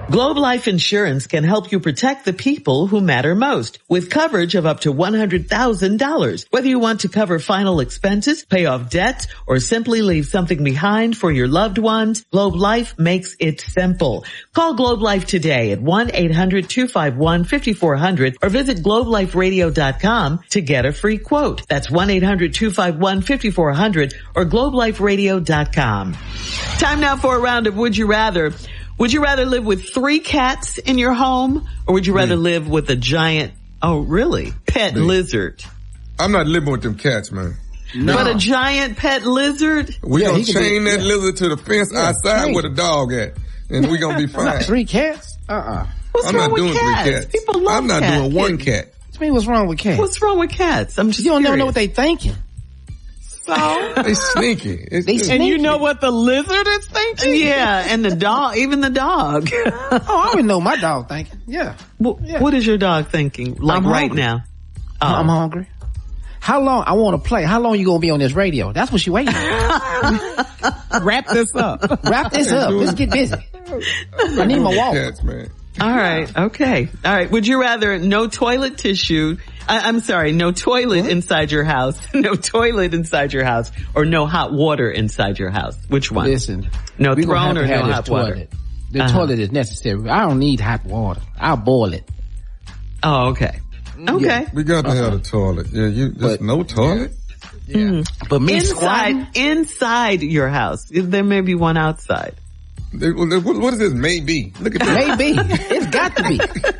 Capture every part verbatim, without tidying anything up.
Globe Life Insurance can help you protect the people who matter most with coverage of up to one hundred thousand dollars. Whether you want to cover final expenses, pay off debts, or simply leave something behind for your loved ones, Globe Life makes it simple. Call Globe Life today at one eight hundred two five one five four zero zero or visit globe life radio dot com to get a free quote. That's one eight hundred two five one five four zero zero or globe life radio dot com. Time now for a round of Would You Rather. Would you rather live with three cats in your home, or would you rather Me. live with a giant, oh really, pet Me. lizard? I'm not living with them cats, man. No. But a giant pet lizard? We Yeah, gonna he can chain be- that yeah. lizard to the fence Yeah, outside chain. with a dog at, and we gonna be fine. Not three cats? Uh-uh. What's I'm wrong not with doing cats? three cats. People love I'm not cats. doing one cat. What do you mean, what's wrong with cats? What's wrong with cats? I'm just You don't never know curious. what they thinking. So, They sneaky. It's, They it's- sneaky. and you know what the lizard is thinking? Yeah, and the dog, even the dog. Oh, I already know my dog thinking. Yeah. Well, Yeah. What is your dog thinking? Like I'm right hungry. now? Oh. I'm hungry. How long, I want to play. How long you going to be on this radio? That's what she waiting on. Wrap this up. Wrap this up. Let's get busy. I need my wallet. Cats, man. All right. Okay. All right. Would you rather no toilet tissue? I, I'm sorry. No toilet inside your house. No toilet inside your house, or no hot water inside your house. Which one? Listen. No we gonna throne have or to have no this hot water? toilet. The Uh-huh. toilet is necessary. I don't need hot water. I'll boil it. Oh, okay. Okay. Yeah. We got to have a toilet. Yeah, you just But- no toilet. Yeah. But me Inside, squatting, inside your house. There may be one outside. They- What what is this? Maybe. Look at that. maybe. It's got to be.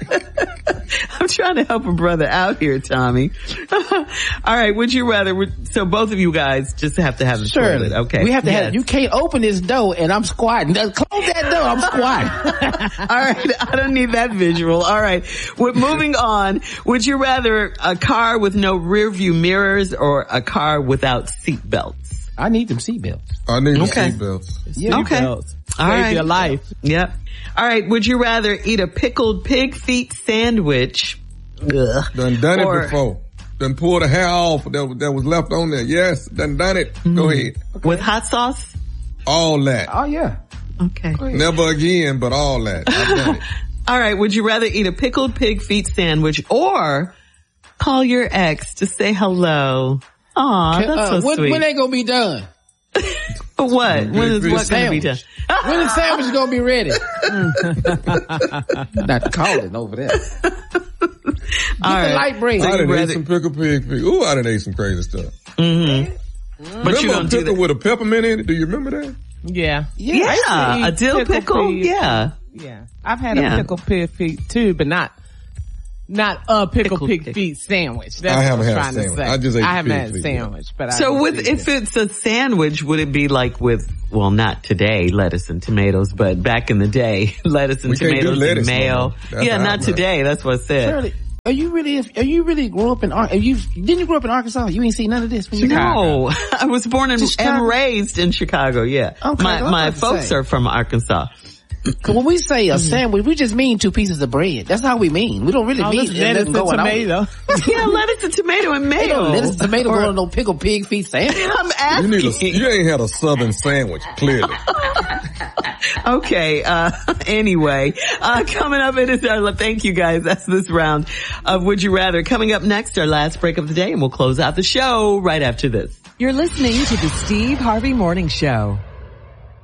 I'm trying to help a brother out here, Tommy. All right. Would you rather? would- So both of you guys just have to have the Surely. toilet. Okay. We have to Yes. have, you can't open this door and I'm squatting. Close that door, I'm squatting. All right. I don't need that visual. All right. We're moving on. Would you rather a car with no rear view mirrors or a car without seat belts? I need them seatbelts. I need Okay. the seatbelts. Yeah. Okay. Belts. All Save right. your life. Yep. All right. Would you rather eat a pickled pig feet sandwich? Ugh. Done done Or- it before. Done pulled the hair off that, was- that was left on there. Yes, done done it. Go ahead. With hot sauce? All that. Oh yeah. Okay. Never again, but all that. I've done it. All right. Would you rather eat a pickled pig feet sandwich or call your ex to say hello? Aw, that's Uh, so when, sweet. when they gonna be done? What? When is Big what going to be done? sandwich. When the sandwich is gonna be ready? Not calling over there. Get All the right. light bread. I done rather- ate some pickled pig feet. Ooh, I done ate some crazy stuff. Mm-hmm. But remember you a don't do pickle that. with a peppermint in it? Do you remember that? Yeah. Yeah, I used to a eat dill pickle. pig. Yeah. Yeah. I've had Yeah. a pickle pig feet too, but not, not a pickle Pickled pig pig. feet sandwich. That's I what haven't I had a was trying to sandwich. say. I just ate I haven't pig had a feet, sandwich, but I So can with, see if that. it's a sandwich, would it be like with, well, not today, lettuce and tomatoes, but back in the day, lettuce and We can't do tomatoes and lettuce no mayo. more. That's Yeah, out not now. today. That's what I said. Shirley, are you really? Are you really grew up in? Ar- Are you didn't you grow up in Arkansas? You ain't seen none of this. When you No, I was born and, Just and Chicago? raised in Chicago. Yeah, Okay, my well, my I'm about to folks say. are from Arkansas. Cause when we say a sandwich, we just mean two pieces of bread. That's how we mean. We don't really Oh, mean this nothing lettuce and going on. tomato. Yeah, lettuce and tomato and Ain't mayo. no lettuce, tomato, Or- going on no pickled pig feet sandwich. I'm You asking. need a, you ain't had a southern sandwich, clearly. Okay, uh, anyway, uh, coming up, it is our, thank you guys, that's this round of Would You Rather. Coming up next, our last break of the day, and we'll close out the show right after this. You're listening to the Steve Harvey Morning Show.